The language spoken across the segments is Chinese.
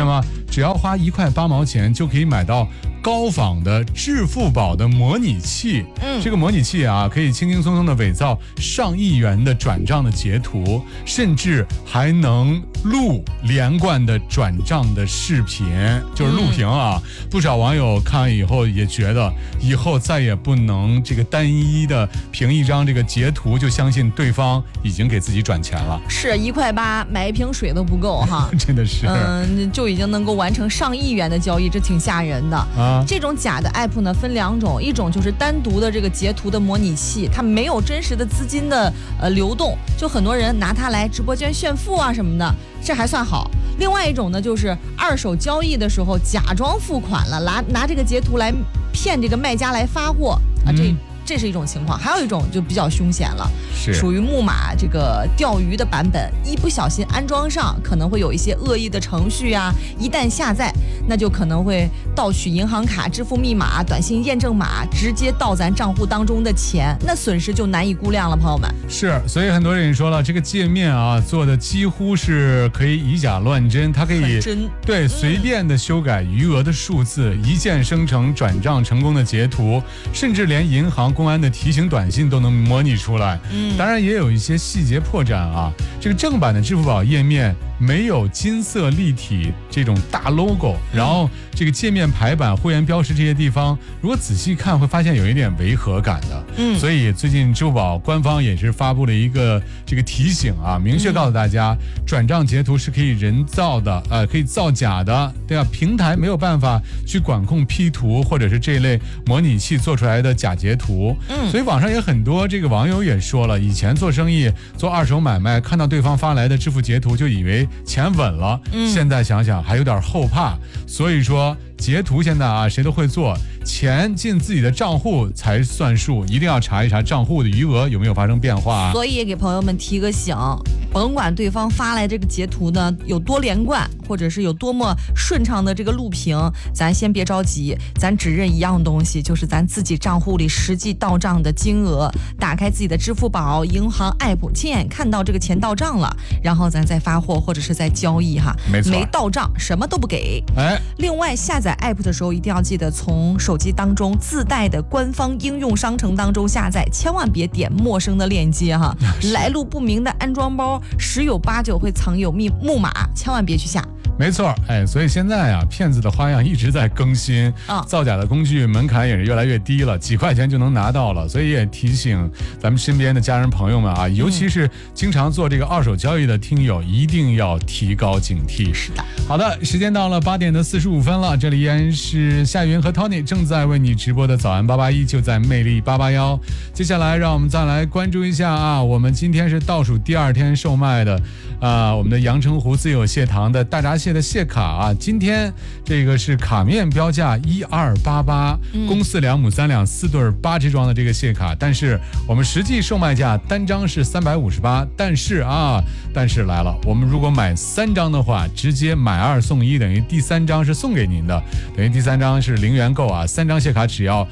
什么？只要花1块8毛钱就可以买到高仿的支付宝的模拟器。这个模拟器啊，可以轻轻松松的伪造上亿元的转账的截图，甚至还能录连贯的转账的视频，就是录屏啊。不少网友看完以后也觉得，以后再也不能这个单一的凭一张这个截图就相信对方已经给自己转钱了。 是1块8买一瓶水都不够哈， 真的是， 就已经能够完成上亿元的交易，这挺吓人的啊。这种假的 app 呢分2种，一种就是单独的这个截图的模拟器，它没有真实的资金的流动，就很多人拿它来直播间炫富啊什么的，这还算好。另外一种呢，就是二手交易的时候假装付款了，拿这个截图来骗这个卖家来发货啊，这是一种情况。还有一种就比较凶险了，属于木马这个钓鱼的版本，一不小心安装上，可能会有一些恶意的程序啊，一旦下载，那就可能会盗取银行卡、支付密码、短信验证码，直接盗咱账户当中的钱，那损失就难以估量了，朋友们。 是，所以很多人说了，这个界面啊做的几乎是可以以假乱真，它可以对随便的修改余额的数字，一键生成转账成功的截图，甚至连银行、公安的提醒短信都能模拟出来。当然也有一些细节破绽啊。这个正版的支付宝页面没有金色立体这种大 logo， 然后这个界面排版、会员标识这些地方，如果仔细看会发现有一点违和感的。所以最近支付宝官方也是发布了一个这个提醒啊，明确告诉大家，转账截图是可以人造的，可以造假的，对吧？平台没有办法去管控 P 图或者是这类模拟器做出来的假截图。所以网上也很多这个网友也说了，以前做生意做二手买卖，看到对方发来的支付截图就以为钱稳了，现在想想还有点后怕。所以说截图现在啊谁都会做，钱进自己的账户才算数，一定要查一查账户的余额有没有发生变化。 所以也给朋友们提个醒，甭管对方发来这个截图呢有多连贯，或者是有多么顺畅的这个录屏，咱先别着急，咱只认一样东西，就是咱自己账户里实际到账的金额。打开自己的支付宝、银行 app， 亲眼看到这个钱到账了，然后咱再发货或者是再交易哈。 没错， 没到账什么都不给。另外下载 app 的时候一定要记得从手机当中自带的官方应用商城当中下载，千万别点陌生的链接哈，来路不明的安装包十有八九会藏有木马，千万别去下。 没错，所以现在啊，骗子的花样一直在更新，造假的工具门槛也是越来越低了，几块钱就能拿到了。所以也提醒咱们身边的家人朋友们啊，尤其是经常做这个二手交易的听友，一定要提高警惕。 是的。 好的，时间到了8点45分了，这里依然是夏云和 Tony 正在为你直播的早安881，就在魅力881。接下来让我们再来关注一下啊，我们今天是倒数第2天售卖的我们的阳澄湖自有蟹塘的大闸蟹的蟹卡啊，今天这个是卡面标价1288，公4两母3两4对8只装的这个蟹卡，但是我们实际售卖价单张是358，但是来了，我们如果买3张的话，直接买2送1，等于第3张是送给您的，等于第3张是0元购啊，3张蟹卡只要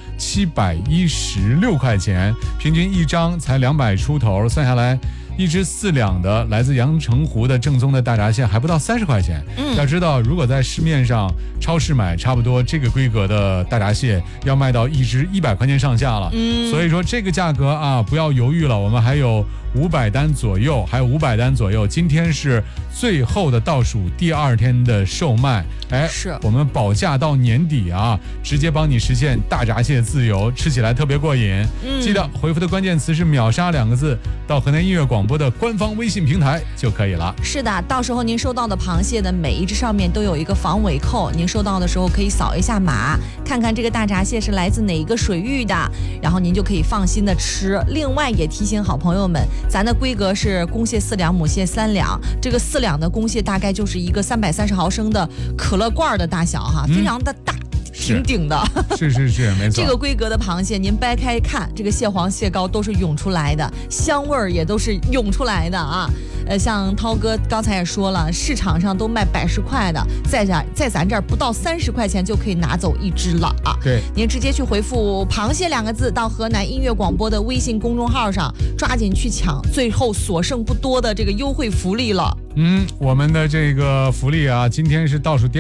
716块钱，平均1张才200出头，算下来1只4两的来自阳澄湖的正宗的大闸蟹还不到30块钱。要知道如果在市面上超市买差不多这个规格的大闸蟹要卖到1只100块钱上下了。所以说这个价格啊不要犹豫了，我们还有500单左右，今天是最后的倒数第2天的售卖， 是我们保价到年底啊，直接帮你实现大闸蟹自由，吃起来特别过瘾。记得回复的关键词是秒杀2个字到河南音乐广播的官方微信平台就可以了。 是的，到时候您收到的螃蟹的每一只上面都有一个防伪扣，您收到的时候可以扫一下码，看看这个大闸蟹是来自哪一个水域的，然后您就可以放心的吃。另外也提醒好朋友们，咱的规格是公蟹4两，母蟹3两，这个4两的公蟹大概就是一个330毫升的可乐罐的大小哈，非常的大。挺顶的， 是，没错。 这个规格的螃蟹，您掰开看，这个蟹黄、蟹膏都是涌出来的，香味儿也都是涌出来的啊。像涛哥刚才也说了，市场上都卖110块的，在咱这儿不到30块钱就可以拿走1只了啊。 对， 您直接去回复"螃蟹"2个字到河南音乐广播的微信公众号上，抓紧去抢最后所剩不多的这个优惠福利了。 我们的这个福利啊，今天是倒数第